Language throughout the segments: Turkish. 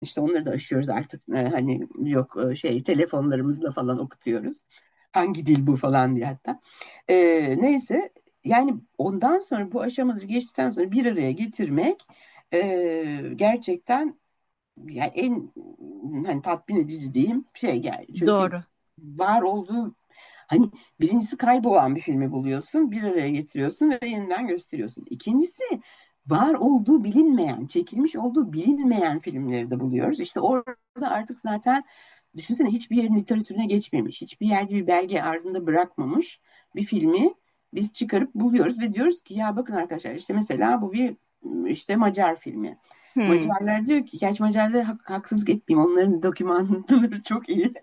İşte onları da aşıyoruz artık. Hani yok telefonlarımızla falan okutuyoruz. Hangi dil bu falan diye hatta. Neyse yani ondan sonra bu aşamaları geçtikten sonra bir araya getirmek gerçekten yani en hani tatmin edici diyeyim yani çünkü Doğru. var olduğu hani birincisi kaybolan bir filmi buluyorsun, bir araya getiriyorsun ve yeniden gösteriyorsun. İkincisi var olduğu bilinmeyen, çekilmiş olduğu bilinmeyen filmleri de buluyoruz. İşte orada artık zaten düşünsene hiçbir yerin literatürüne geçmemiş, hiçbir yerde bir belge ardında bırakmamış bir filmi biz çıkarıp buluyoruz ve diyoruz ki ya bakın arkadaşlar işte mesela bu bir işte Macar filmi. Hmm. Macarlar diyor ki, gerçi Macarlara haksızlık etmeyeyim. Onların dokümanları çok iyi.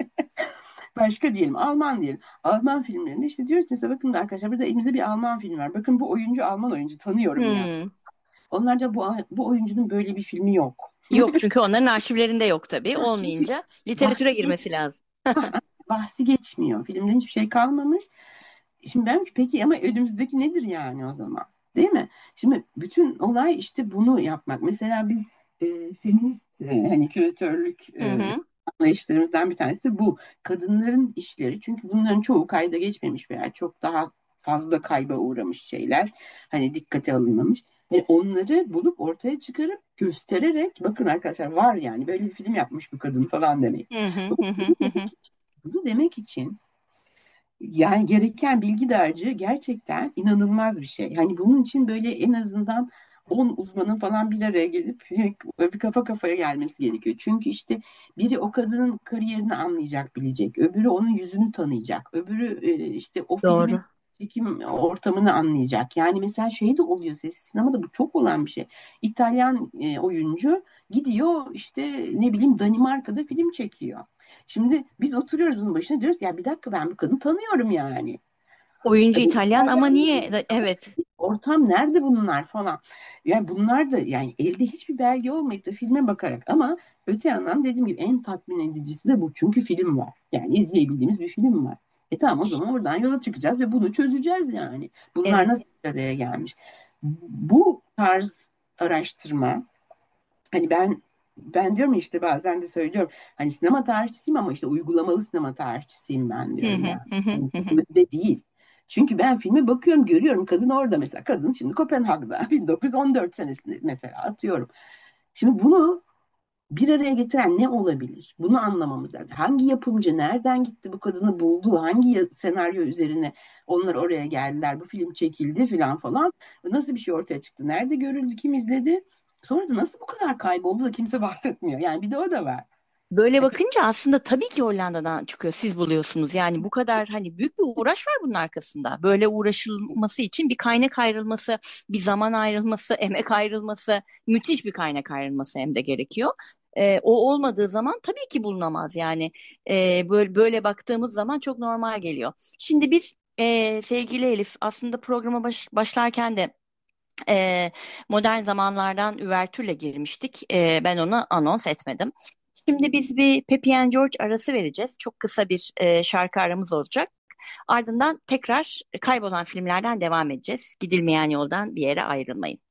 Başka diyelim, Alman diyelim. Alman filmlerinde işte diyoruz ki mesela bakın arkadaşlar burada elimizde bir Alman filmi var. Bakın bu oyuncu Alman oyuncu tanıyorum ya. Hmm. Onlar da bu oyuncunun böyle bir filmi yok. Yok, çünkü onların arşivlerinde yok tabii. Çünkü Olmayınca literatüre bahsi girmesi lazım. bahsi geçmiyor. Filmden hiçbir şey kalmamış. Şimdi ben ki peki ama önümüzdeki nedir yani o zaman? Değil mi? Şimdi bütün olay işte bunu yapmak. Mesela biz feminist hani küratörlük Hı hı. anlayışlarımızdan bir tanesi de bu. Kadınların işleri. Çünkü bunların çoğu kayda geçmemiş veya çok daha fazla kayba uğramış şeyler. Hani dikkate alınmamış. Ve onları bulup ortaya çıkarıp göstererek bakın arkadaşlar var yani böyle bir film yapmış bu kadın falan demek. Hı hı hı hı Bunu hı demek, hı. bunu demek için yani gereken bilgi dağarcığı gerçekten inanılmaz bir şey. Hani bunun için böyle en azından 10 uzmanın falan bir araya gelip bir kafa kafaya gelmesi gerekiyor. Çünkü işte biri o kadının kariyerini anlayacak, bilecek. Öbürü onun yüzünü tanıyacak. Öbürü işte o filmin Doğru. çekim ortamını anlayacak. Yani mesela şey de oluyor sessiz sinemada bu çok olan bir şey. İtalyan oyuncu gidiyor işte ne bileyim Danimarka'da film çekiyor. Şimdi biz oturuyoruz bunun başına diyoruz ki, ya bir dakika ben bu kadını tanıyorum yani. Oyuncu Bu İtalyan ama İtalyan değil. niye? Evet. Ortam nerede bunlar falan. Yani bunlar da yani elde hiçbir belge olmayıp da filme bakarak ama öte yandan dediğim gibi en tatmin edicisi de bu. Çünkü film var. Yani izleyebildiğimiz bir film var. Tamam o zaman oradan yola çıkacağız ve bunu çözeceğiz yani. Bunlar Evet. nasıl bir araya gelmiş? Bu tarz araştırma hani ben diyorum ya işte bazen de söylüyorum. Hani sinema tarihçisiyim ama işte uygulamalı sinema tarihçisiyim ben Hı diyorum hı yani. hı hı Hani hı hı. de değil. Çünkü ben filme bakıyorum, görüyorum kadın orada mesela. Kadın şimdi Kopenhag'da 1914 senesinde mesela atıyorum. Şimdi bunu bir araya getiren ne olabilir? Bunu anlamamız lazım. Hangi yapımcı nereden gitti bu kadını buldu? Hangi senaryo üzerine onlar oraya geldiler? Bu film çekildi falan falan. Nasıl bir şey ortaya çıktı? Nerede görüldü? Kim izledi? Sonra da nasıl bu kadar kayboldu da kimse bahsetmiyor? Yani bir de o da var. Böyle bakınca aslında tabii ki Hollanda'dan çıkıyor. Siz buluyorsunuz. Yani bu kadar hani büyük bir uğraş var bunun arkasında. Böyle uğraşılması için bir kaynak ayrılması, bir zaman ayrılması, emek ayrılması, müthiş bir kaynak ayrılması hem de gerekiyor. O olmadığı zaman tabii ki bulunamaz. Yani böyle baktığımız zaman çok normal geliyor. Şimdi biz sevgili Elif aslında programa başlarken de e, modern zamanlardan üvertürle girmiştik. Ben onu anons etmedim. Şimdi biz bir Peppy and George arası vereceğiz. Çok kısa bir şarkı aramız olacak. Ardından tekrar kaybolan filmlerden devam edeceğiz. Gidilmeyen yoldan bir yere ayrılmayın.